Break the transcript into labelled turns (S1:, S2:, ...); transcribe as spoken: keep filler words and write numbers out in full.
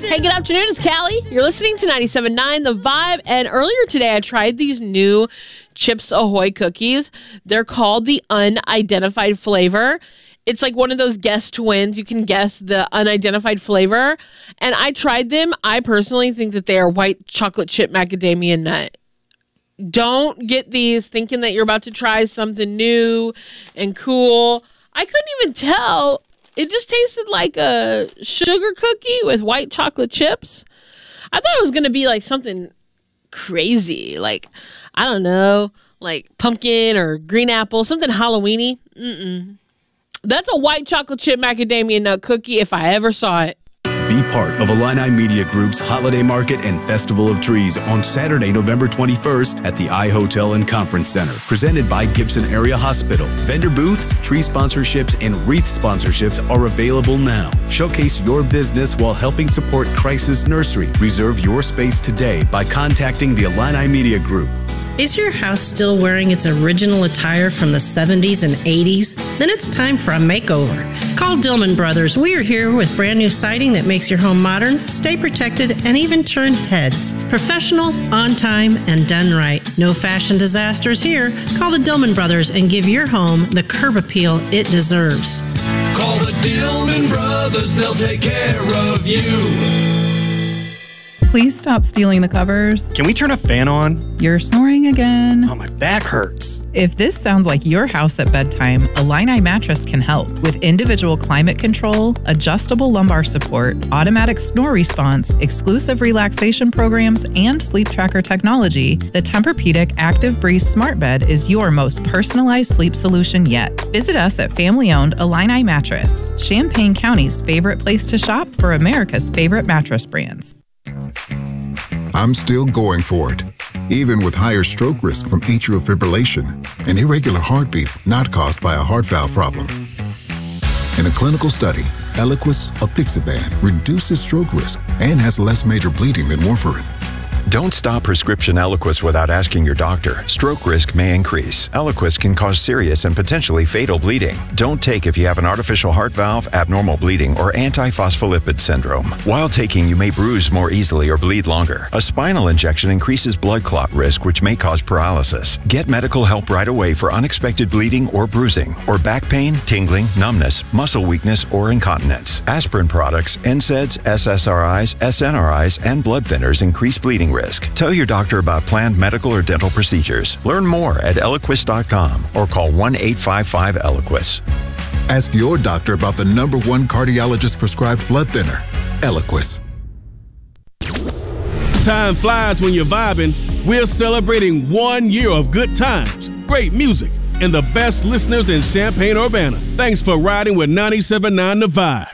S1: Hey, good afternoon. It's Callie. You're listening to ninety-seven point nine The Vibe. And earlier today, I tried these new Chips Ahoy cookies. They're called the unidentified flavor. It's like one of those guess to wins. You can guess the unidentified flavor. And I tried them. I personally think that they are white chocolate chip macadamia nut. Don't get these thinking that you're about to try something new and cool. I couldn't even tell. It just tasted like a sugar cookie with white chocolate chips. I thought it was going to be like something crazy. Like, I don't know, like pumpkin or green apple, something Halloween-y. Mm-mm. That's a white chocolate chip macadamia nut cookie if I ever saw it.
S2: Be part of Illini Media Group's Holiday Market and Festival of Trees on Saturday, November twenty-first at the iHotel and Conference Center, presented by Gibson Area Hospital. Vendor booths, tree sponsorships, and wreath sponsorships are available now. Showcase your business while helping support Crisis Nursery. Reserve your space today by contacting the Illini Media Group.
S3: Is your house still wearing its original attire from the seventies and eighties? Then it's time for a makeover. Call Dillman Brothers. We are here with brand new siding that makes your home modern, stay protected, and even turn heads. Professional, on time, and done right. No fashion disasters here. Call the Dillman Brothers and give your home the curb appeal it deserves.
S4: Call the Dillman Brothers. They'll take care of you.
S5: Please stop stealing the covers.
S6: Can we turn a fan on?
S5: You're snoring again.
S6: Oh, my back hurts.
S5: If this sounds like your house at bedtime, Illini Mattress can help. With individual climate control, adjustable lumbar support, automatic snore response, exclusive relaxation programs, and sleep tracker technology, the Tempur-Pedic Active Breeze Smart Bed is your most personalized sleep solution yet. Visit us at family-owned Illini Mattress, Champaign County's favorite place to shop for America's favorite mattress brands.
S7: I'm still going for it, even with higher stroke risk from atrial fibrillation, an irregular heartbeat not caused by a heart valve problem. In a clinical study, Eliquis apixaban reduces stroke risk and has less major bleeding than warfarin.
S8: Don't stop prescription Eliquis without asking your doctor. Stroke risk may increase. Eliquis can cause serious and potentially fatal bleeding. Don't take if you have an artificial heart valve, abnormal bleeding, or antiphospholipid syndrome. While taking, you may bruise more easily or bleed longer. A spinal injection increases blood clot risk, which may cause paralysis. Get medical help right away for unexpected bleeding or bruising, or back pain, tingling, numbness, muscle weakness, or incontinence. Aspirin products, N SAIDs, S S R Is, S N R Is, and blood thinners increase bleeding risk. Tell your doctor about planned medical or dental procedures. Learn more at Eliquis dot com or call one eight five five Eliquis.
S7: Ask your doctor about the number one cardiologist prescribed blood thinner, Eliquis.
S9: Time flies when you're vibing. We're celebrating one year of good times, great music, and the best listeners in Champaign-Urbana. Thanks for riding with ninety-seven point nine The Vibe.